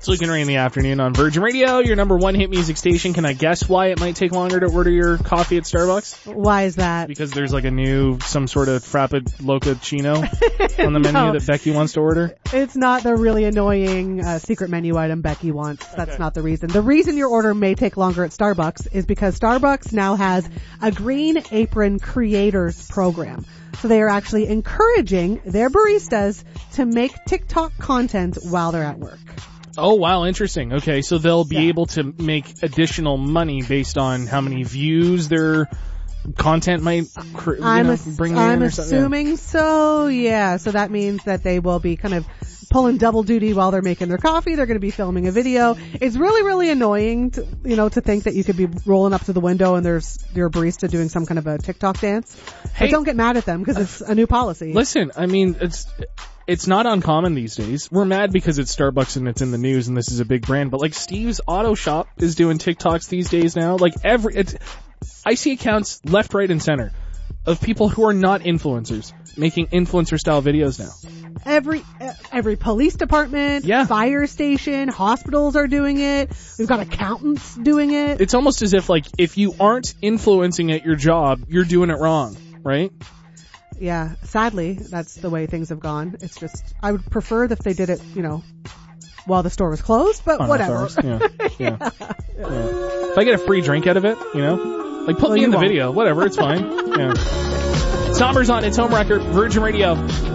It's Luke and Ray in the afternoon on Virgin Radio, your number one hit music station. Can I guess why it might take longer to order your coffee at Starbucks? Why is that? Because there's like some sort of Frappuccino on the menu that Becky wants to order? It's not the really annoying secret menu item Becky wants. That's not the reason. The reason your order may take longer at Starbucks is because Starbucks now has a Green Apron Creators Program. So they are actually encouraging their baristas to make TikTok content while they're at work. Oh, wow, interesting. Okay, so they'll be able to make additional money based on how many views their content might bring in. I'm assuming so, yeah. So that means that they will be kind of pulling double duty while they're making their coffee. They're going to be filming a video. It's really, really annoying to think that you could be rolling up to the window and there's your barista doing some kind of a TikTok dance. Hey, but don't get mad at them because it's a new policy. Listen, I mean, it's not uncommon these days. We're mad because it's Starbucks and it's in the news and this is a big brand, but like Steve's Auto Shop is doing TikToks these days now. Like I see accounts left, right, and center of people who are not influencers making influencer style videos now. Every police department, fire station, hospitals are doing it. We've got accountants doing it. It's almost as if like if you aren't influencing at your job, you're doing it wrong, right? Yeah, sadly, that's the way things have gone. It's just, I would prefer if they did it, while the store was closed, but whatever. Yeah. If I get a free drink out of it, like put me in the video, whatever, it's fine. Yeah. Somber's on its home record, Virgin Radio.